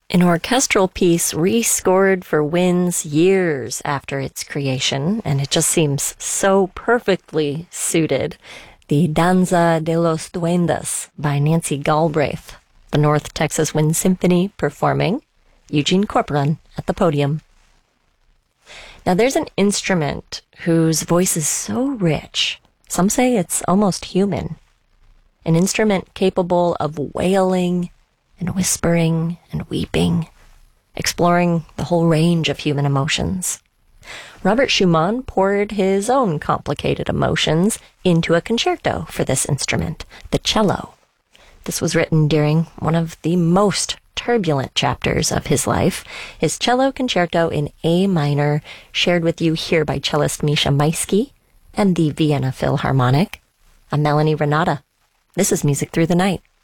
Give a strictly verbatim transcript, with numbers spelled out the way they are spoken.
An orchestral piece rescored for winds years after its creation, and it just seems so perfectly suited. The Danza de los Duendes by Nancy Galbraith, the North Texas Wind Symphony performing, Eugene Corporon at the podium. Now there's an instrument whose voice is so rich, some say it's almost human. An instrument capable of wailing and whispering and weeping, exploring the whole range of human emotions. Robert Schumann poured his own complicated emotions into a concerto for this instrument, the cello. This was written during one of the most turbulent chapters of his life, his cello concerto in A minor, shared with you here by cellist Misha Maisky and the Vienna Philharmonic. I'm Melanie Renata. This is Music Through the Night.